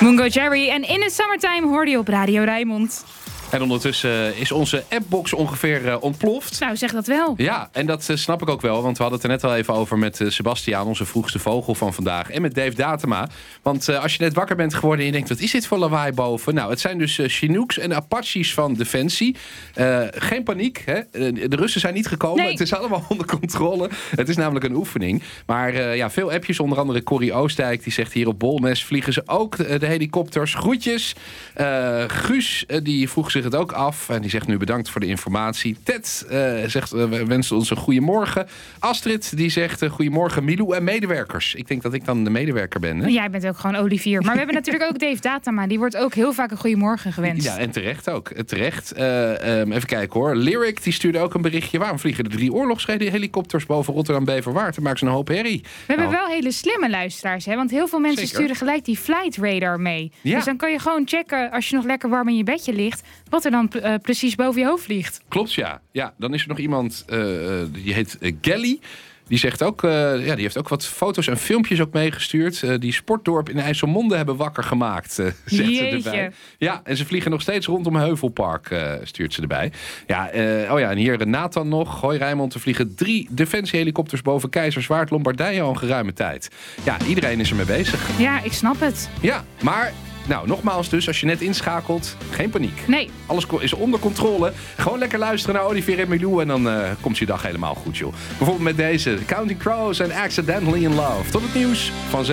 Mungo Jerry en In the Summertime hoorde je op Radio Rijnmond. En ondertussen is onze appbox ongeveer ontploft. Nou, zeg dat wel. Ja, en dat snap ik ook wel. Want we hadden het er net al even over met Sebastiaan, onze vroegste vogel van vandaag. En met Dave Datema. Want als je net wakker bent geworden en je denkt, wat is dit voor lawaai boven? Nou, het zijn dus Chinooks en Apaches van Defensie. Geen paniek, hè? De Russen zijn niet gekomen. Nee. Het is allemaal onder controle. Het is namelijk een oefening. Maar veel appjes, onder andere Corrie Oostdijk. Die zegt hier op Bolnes vliegen ze ook de helikopters. Groetjes. Guus, die vroeg zich het ook af. En die zegt nu bedankt voor de informatie. Ted zegt, wenst ons een goeiemorgen. Astrid, die zegt goeiemorgen Milou en medewerkers. Ik denk dat ik dan de medewerker ben. Hè? Jij bent ook gewoon Olivier. Maar we hebben natuurlijk ook Dave Datema. Die wordt ook heel vaak een goeiemorgen gewenst. Ja, en terecht ook. Terecht. Even kijken hoor. Lyric, die stuurde ook een berichtje. Waarom vliegen er 3 oorlogshelikopters boven Rotterdam-Beverwaard? Dat maakt ze een hoop herrie. We hebben wel hele slimme luisteraars. Hè? Want heel veel mensen sturen gelijk die Flight Radar mee. Ja. Dus dan kan je gewoon checken, als je nog lekker warm in je bedje ligt, wat er dan precies boven je hoofd vliegt. Klopt, ja. Ja, dan is er nog iemand, die heet Gelly. Die zegt ook, die heeft ook wat foto's en filmpjes ook meegestuurd. Die Sportdorp in IJsselmonde hebben wakker gemaakt, zegt ze erbij. Ja, en ze vliegen nog steeds rondom Heuvelpark, stuurt ze erbij. Ja, en hier Nathan nog. Hoi Rijnmond, er vliegen 3 defensiehelikopters boven Keizerswaard, Lombardije al een geruime tijd. Ja, iedereen is ermee bezig. Ja, ik snap het. Ja, maar nou, nogmaals dus, als je net inschakelt, geen paniek. Nee. Alles is onder controle. Gewoon lekker luisteren naar Olivier en Milou en dan komt je dag helemaal goed, joh. Bijvoorbeeld met deze, Counting Crows en Accidentally in Love. Tot het nieuws van